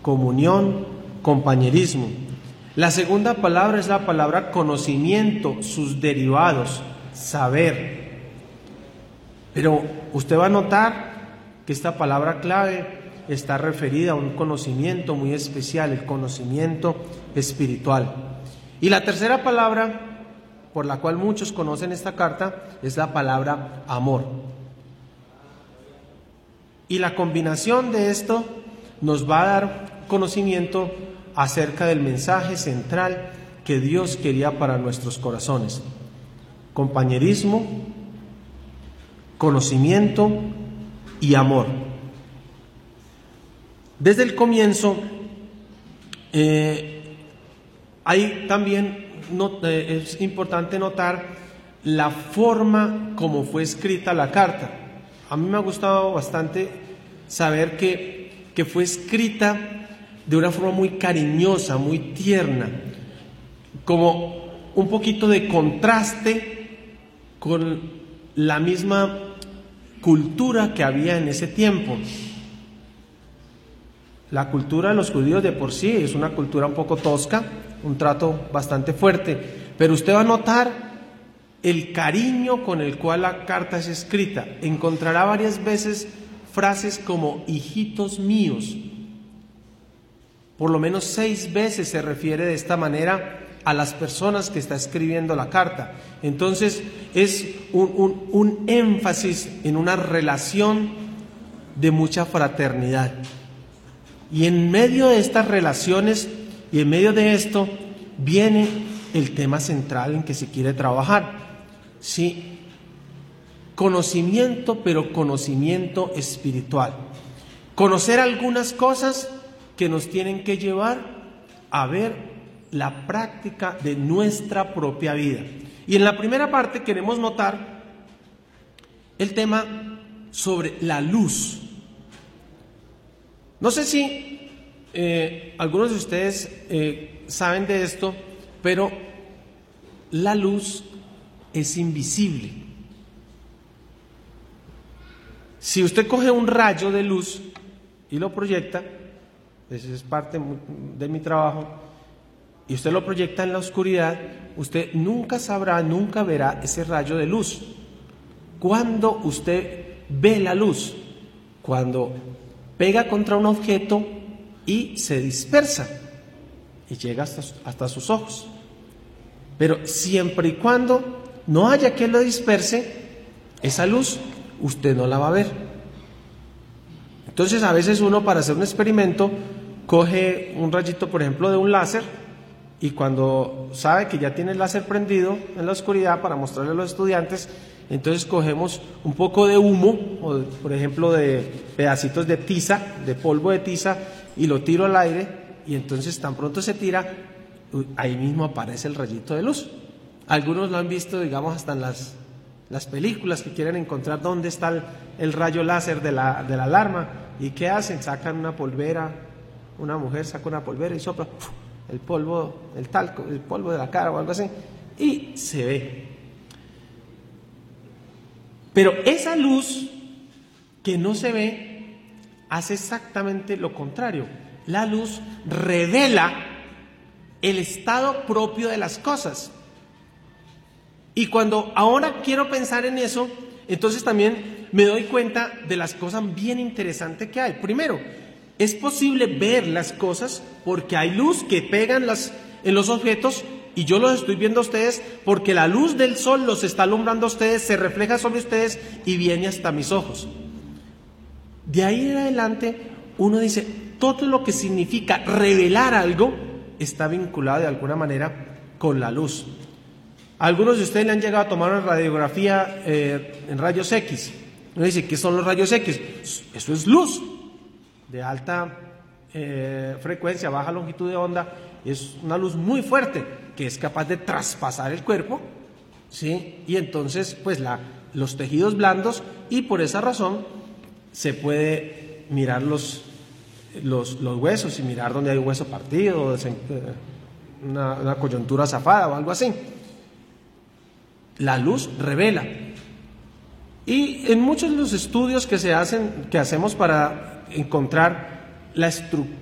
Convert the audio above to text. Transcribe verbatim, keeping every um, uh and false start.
comunión, compañerismo. La segunda palabra es la palabra conocimiento, sus derivados, saber. Pero usted va a notar que esta palabra clave está referida a un conocimiento muy especial, el conocimiento espiritual. Y la tercera palabra por la cual muchos conocen esta carta es la palabra amor. Y la combinación de esto nos va a dar conocimiento acerca del mensaje central que Dios quería para nuestros corazones: compañerismo, conocimiento y amor. Desde el comienzo eh, hay también no, eh, es importante notar la forma como fue escrita la carta. A mí me ha gustado bastante saber que, que fue escrita de una forma muy cariñosa, muy tierna, como un poquito de contraste con la misma cultura que había en ese tiempo. La cultura de los judíos de por sí es una cultura un poco tosca, un trato bastante fuerte, pero usted va a notar el cariño con el cual la carta es escrita. Encontrará varias veces frases como hijitos míos. Por lo menos seis veces se refiere de esta manera a las personas que está escribiendo la carta. Entonces es un, un, un énfasis en una relación de mucha fraternidad. Y en medio de estas relaciones y en medio de esto viene el tema central en que se quiere trabajar. Sí, conocimiento, pero conocimiento espiritual. Conocer algunas cosas que nos tienen que llevar a ver la práctica de nuestra propia vida. Y en la primera parte queremos notar el tema sobre la luz. No sé si eh, algunos de ustedes eh, saben de esto, pero la luz es invisible. Si usted coge un rayo de luz y lo proyecta, eso es parte de mi trabajo, y usted lo proyecta en la oscuridad, usted nunca sabrá, nunca verá ese rayo de luz. ¿Cuándo usted ve la luz? Cuando pega contra un objeto y se dispersa y llega hasta, hasta sus ojos. Pero siempre y cuando no haya que lo disperse, esa luz usted no la va a ver. Entonces a veces uno, para hacer un experimento, coge un rayito, por ejemplo, de un láser, y cuando sabe que ya tiene el láser prendido en la oscuridad para mostrarle a los estudiantes, entonces cogemos un poco de humo, o de, por ejemplo, de pedacitos de tiza, de polvo de tiza, y lo tiro al aire, y entonces tan pronto se tira, ahí mismo aparece el rayito de luz. Algunos lo han visto, digamos, hasta en las, las películas, que quieren encontrar dónde está el, el rayo láser de la, de la alarma. ¿Y qué hacen? Sacan una polvera, una mujer saca una polvera y sopla el polvo, el talco, el polvo de la cara o algo así, y se ve. Pero esa luz que no se ve hace exactamente lo contrario. La luz revela el estado propio de las cosas. Y cuando ahora quiero pensar en eso, entonces también me doy cuenta de las cosas bien interesantes que hay. Primero, es posible ver las cosas porque hay luz que pega en, las, en los objetos, y yo los estoy viendo a ustedes porque la luz del sol los está alumbrando a ustedes, se refleja sobre ustedes y viene hasta mis ojos. De ahí en adelante uno dice, todo lo que significa revelar algo está vinculado de alguna manera con la luz. Algunos de ustedes le han llegado a tomar una radiografía eh, en rayos X. Uno dice, ¿qué son los rayos X? Eso es luz de alta eh, frecuencia, baja longitud de onda. Es una luz muy fuerte que es capaz de traspasar el cuerpo, ¿sí? Y entonces pues la, los tejidos blandos, y por esa razón se puede mirar los, los, los huesos y mirar donde hay un hueso partido, una, una coyuntura zafada o algo así. La luz revela. Y en muchos de los estudios que se hacen, que hacemos para encontrar la, estru-